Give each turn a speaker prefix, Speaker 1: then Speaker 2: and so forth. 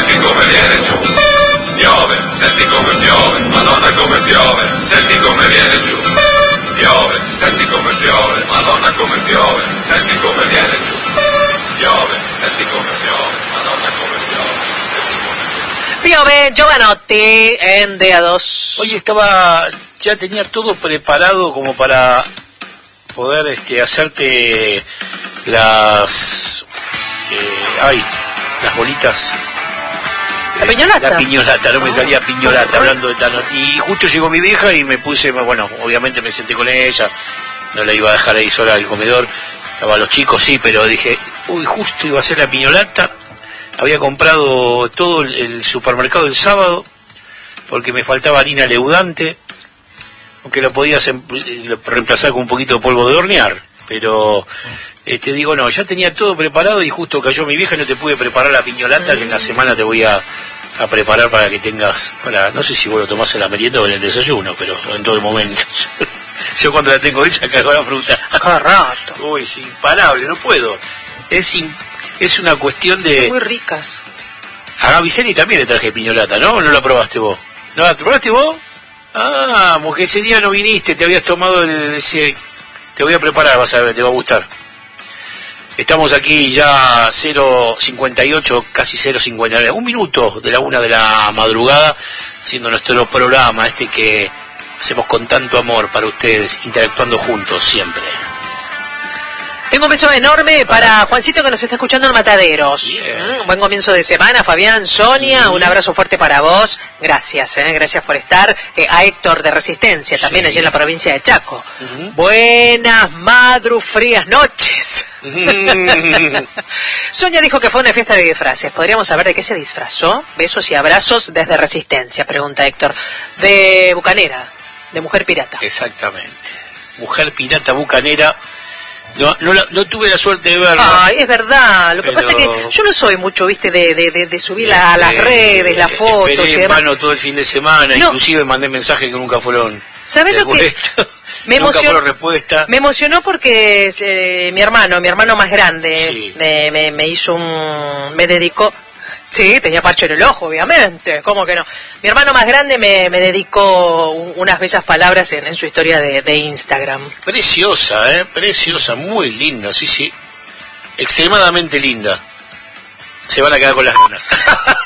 Speaker 1: senti come viene giù, piove, senti come piove, Madonna come piove, senti come viene giù, piove, senti come piove, Madonna come piove, senti come viene giù, piove, senti come piove, Madonna come piove, senti come viene.
Speaker 2: Piove, Giovanotti en DA2.
Speaker 3: Oye, ya tenía todo preparado como para poder hacerte las bolitas.
Speaker 2: ¿La piñolata?
Speaker 3: La piñolata, no me salía piñolata hablando de Tano. Y justo llegó mi vieja y me puse, bueno, obviamente me senté con ella, no la iba a dejar ahí sola al comedor, estaban los chicos, sí, pero dije, uy, justo iba a ser la piñolata, había comprado todo el supermercado el sábado, porque me faltaba harina leudante, aunque lo podías reemplazar con un poquito de polvo de hornear, pero digo, no, ya tenía todo preparado y justo cayó mi vieja y no te pude preparar la piñolata, que en la semana te voy a preparar para que tengas, no sé si vos lo tomás en la merienda o en el desayuno, pero en todo el momento. Yo cuando la tengo hecha cago la fruta.
Speaker 2: Cada rato.
Speaker 3: Uy, es imparable, no puedo. Es una cuestión de...
Speaker 2: Son muy ricas.
Speaker 3: A Gabiceli también le traje piñolata, ¿no? ¿O no la probaste vos? ¿No la probaste vos? Ah, porque ese día no viniste, te habías tomado ese... Te voy a preparar, vas a ver, te va a gustar. Estamos aquí ya 0:58, casi 0:59, un minuto de la 1 de la madrugada, haciendo nuestro programa, que hacemos con tanto amor para ustedes, interactuando juntos siempre.
Speaker 2: Tengo un beso enorme para Juancito, que nos está escuchando en Mataderos. Buen comienzo de semana, Fabián, Sonia, un abrazo fuerte para vos. Gracias, gracias por estar. A Héctor de Resistencia, también allí en la provincia de Chaco. Buenas frías noches. Sonia dijo que fue una fiesta de disfraces. ¿Podríamos saber de qué se disfrazó? Besos y abrazos desde Resistencia, pregunta Héctor. De bucanera, de mujer pirata.
Speaker 3: Exactamente. Mujer pirata bucanera. No tuve la suerte de verlo.
Speaker 2: Ay, es verdad. Lo que pasa es que yo no soy mucho, de subir a las redes, las fotos.
Speaker 3: Esperé en vano todo el fin de semana, inclusive mandé mensajes que nunca fueron.
Speaker 2: ¿Sabes lo que?
Speaker 3: Nunca fueron respuesta.
Speaker 2: Me emocionó porque mi hermano más grande,
Speaker 3: sí,
Speaker 2: me dedicó. Sí, tenía parche en el ojo, obviamente, ¿cómo que no? Mi hermano más grande me dedicó unas bellas palabras en su historia de Instagram.
Speaker 3: Preciosa, preciosa, muy linda, sí, extremadamente linda. Se van a quedar con las ganas.